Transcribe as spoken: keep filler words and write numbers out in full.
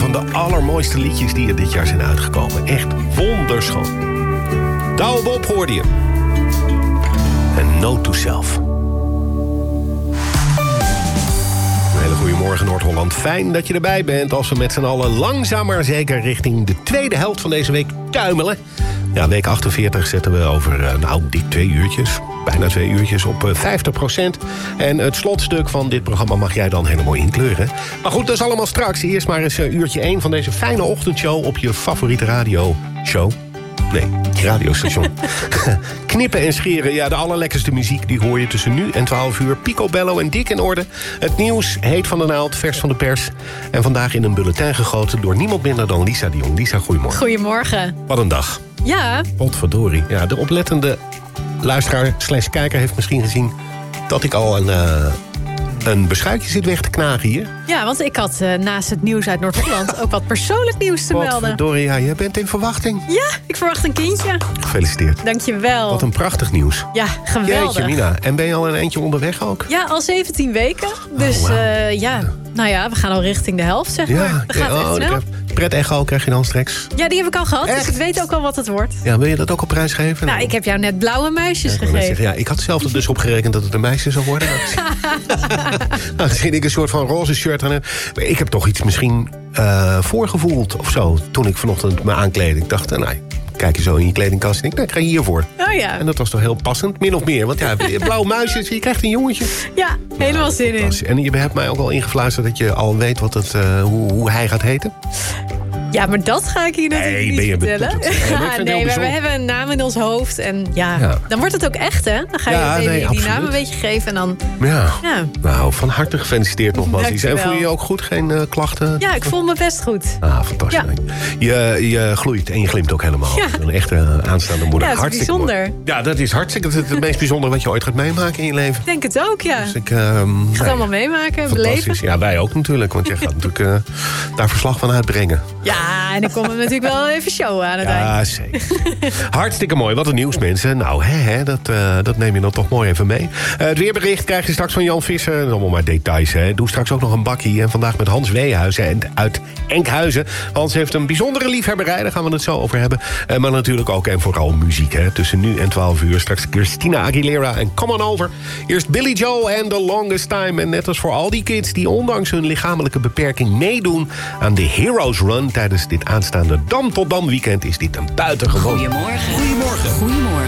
van de allermooiste liedjes die er dit jaar zijn uitgekomen. Echt wonderschoon. Douwe Bob hoorde je. En Note to Self. Een hele goede morgen Noord-Holland. Fijn dat je erbij bent als we met z'n allen langzaam maar zeker richting de tweede helft van deze week tuimelen. Ja, week achtenveertig zetten we over, uh, nou, dik twee uurtjes. Bijna twee uurtjes op uh, vijftig procent. En het slotstuk van dit programma mag jij dan helemaal inkleuren. Maar goed, dat is allemaal straks. Eerst maar eens uh, uurtje één van deze fijne ochtendshow op je favoriete radioshow. Nee, radiostation. Knippen en scheren, ja, de allerlekkerste muziek... die hoor je tussen nu en twaalf uur. Picobello en dik in orde. Het nieuws, heet van de naald, vers van de pers. En vandaag in een bulletin gegoten door niemand minder dan Lisa de Jong. Lisa, goedemorgen. Goedemorgen. Wat een dag. Ja. Potverdorie. Ja, de oplettende luisteraar slash kijker heeft misschien gezien... dat ik al een, uh, een beschuitje zit weg te knagen hier. Ja, want ik had uh, naast het nieuws uit Noord-Holland... ook wat persoonlijk nieuws te melden. Potverdorie, ja, je bent in verwachting. Ja, ik verwacht een kindje. Gefeliciteerd. Dankjewel. Wat een prachtig nieuws. Ja, geweldig. Jeetje, Mina. En ben je al een eindje onderweg ook? Ja, al zeventien weken. Dus oh, wow. uh, ja, nou ja, we gaan al richting de helft, zeg maar. Ja, Dat gaat oh, echt snel. Pret-echo krijg je dan straks? Ja, die heb ik al gehad, echt? dus ik weet ook al wat het wordt. Ja, wil je dat ook op prijs geven? Nou, ik heb jou net blauwe muisjes ja, ik gegeven. zeggen, ja, ik had zelf er dus op gerekend dat het een meisje zou worden. Nou, misschien ik een soort van roze shirt aan heb. Maar ik heb toch iets misschien uh, voorgevoeld of zo... toen ik vanochtend me aankleedde. Ik dacht, uh, nou, kijk je zo in je kledingkast en ik, nou, ik ga hiervoor. Oh ja. En dat was toch heel passend, min of meer. Want ja, blauwe muisjes, je krijgt een jongetje. Ja, helemaal ja, zin in. En je hebt mij ook al ingefluisterd dat je al weet wat het, uh, hoe, hoe hij gaat heten. Ja, maar dat ga ik hier natuurlijk nee, niet ben je vertellen. Be- ja, maar nee, maar we hebben een naam in ons hoofd. En ja, ja, dan wordt het ook echt, hè? Dan ga je ja, die, nee, die naam een beetje geven en dan... Ja. ja. Nou, van harte gefeliciteerd nogmaals. En voel je je ook goed? Geen uh, klachten? Ja, ik voel me best goed. Ah, fantastisch. Ja. Je, je gloeit en je glimt ook helemaal. Ja. Een echte aanstaande moeder. Ja, dat is hartstikke bijzonder. Mooi. Ja, dat is hartstikke. Dat is het meest bijzondere wat je ooit gaat meemaken in je leven. Ik denk het ook, ja. Dus ik, um, ik ga het allemaal meemaken, beleven. Ja, wij ook natuurlijk. Want jij gaat natuurlijk uh, daar verslag van uitbrengen. Ja, en ik kom hem natuurlijk wel even showen aan het ja, eind. Zeker. Hartstikke mooi. Wat een nieuws, mensen. Nou, hè, hè, dat, uh, dat neem je dan toch mooi even mee. Uh, het weerbericht krijg je straks van Jan Visser. Dat is allemaal maar details. Hè. Doe straks ook nog een bakkie. En vandaag met Hans Weehuizen en uit Enkhuizen. Hans heeft een bijzondere liefhebberij. Daar gaan we het zo over hebben. Uh, maar natuurlijk ook en vooral muziek. Hè. Tussen nu en twaalf uur. Straks Christina Aguilera en Come On Over. Eerst Billy Joe en The Longest Time. En net als voor al die kids die ondanks hun lichamelijke beperking meedoen aan de Heroes Run tijdens dit aanstaande Dam tot Dam weekend is dit een buitengewoon. Goedemorgen. Goedemorgen. Goedemorgen.